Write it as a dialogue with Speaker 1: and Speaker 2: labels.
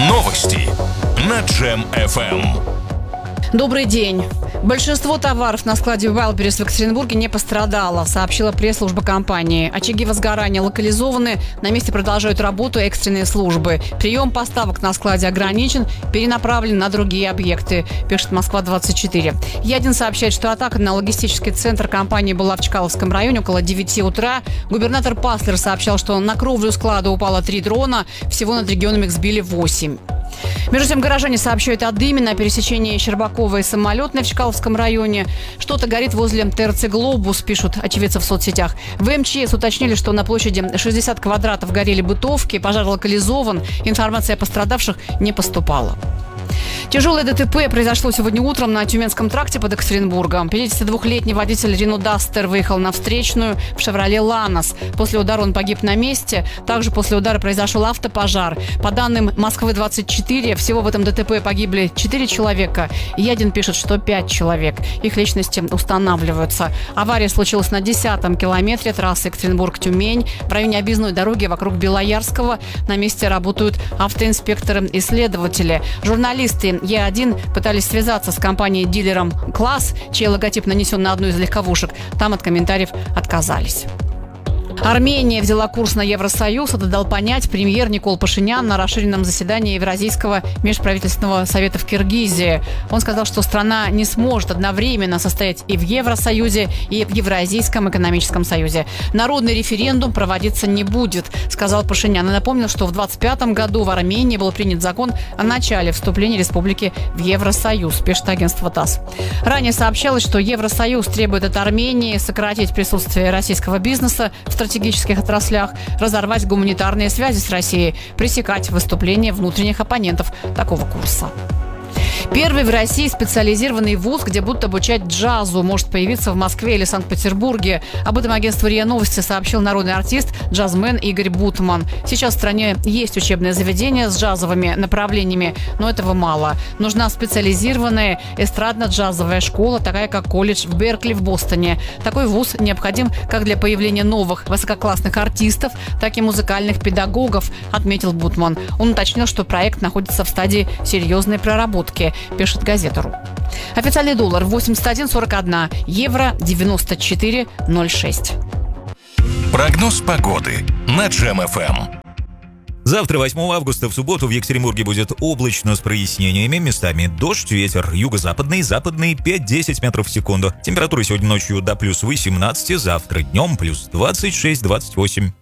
Speaker 1: Новости на Джем FM.
Speaker 2: Добрый день. Большинство товаров на складе Wildberries в Екатеринбурге не пострадало, сообщила пресс-служба компании. Очаги возгорания локализованы, на месте продолжают работу экстренные службы. Прием поставок на складе ограничен, перенаправлен на другие объекты, пишет Москва-24. Ядин сообщает, что атака на логистический центр компании была в Чкаловском районе около 9 утра. Губернатор Паслер сообщал, что на кровлю склада упало 3 дрона, всего над регионом их сбили 8. Между тем, горожане сообщают о дыме на пересечении Щербакова и Самолетной в Чкаловском районе. Что-то горит возле ТРЦ «Глобус», пишут очевидцы в соцсетях. В МЧС уточнили, что на площади 60 квадратов горели бытовки, пожар локализован, информация о пострадавших не поступала. Тяжелое ДТП произошло сегодня утром на Тюменском тракте под Екатеринбургом. 52-летний водитель Рено Дастер выехал на встречную в «Шевроле Ланос». После удара он погиб на месте. Также после удара произошел автопожар. По данным Москвы-24, всего в этом ДТП погибли 4 человека. Ядин пишет, что 5 человек. Их личности устанавливаются. Авария случилась на 10-м километре трассы Екатеринбург-Тюмень. В районе объездной дороги вокруг Белоярского. На месте работают автоинспекторы-исследователи. Журналисты Е1 пытались связаться с компанией-дилером «Класс», чей логотип нанесен на одну из легковушек. Там от комментариев отказались. Армения взяла курс на Евросоюз. Это дал понять премьер Никол Пашинян на расширенном заседании Евразийского межправительственного совета в Киргизии. Он сказал, что страна не сможет одновременно состоять и в Евросоюзе, и в Евразийском экономическом союзе. Народный референдум проводиться не будет, сказал Пашинян. И напомнил, что в 2025 году в Армении был принят закон о начале вступления республики в Евросоюз, пишет агентство ТАСС. Ранее сообщалось, что Евросоюз требует от Армении сократить присутствие российского бизнеса в стратегических отраслях, разорвать гуманитарные связи с Россией, пресекать выступления внутренних оппонентов такого курса. Первый в России специализированный вуз, где будут обучать джазу, может появиться в Москве или Санкт-Петербурге. Об этом агентству РИА Новости сообщил народный артист, джазмен Игорь Бутман. Сейчас в стране есть учебное заведение с джазовыми направлениями, но этого мало. Нужна специализированная эстрадно-джазовая школа, такая как колледж в Беркли в Бостоне. Такой вуз необходим как для появления новых высококлассных артистов, так и музыкальных педагогов, отметил Бутман. Он уточнил, что проект находится в стадии серьезной проработки, пишет Газета.ру. Официальный доллар 81,41, евро 94,06.
Speaker 1: Прогноз погоды на Джем FM.
Speaker 3: Завтра, 8 августа, в субботу в Екатеринбурге будет облачно с прояснениями, местами дождь, ветер юго-западный, западный 5-10 метров в секунду. Температура сегодня ночью до плюс 18, завтра днем плюс 26-28.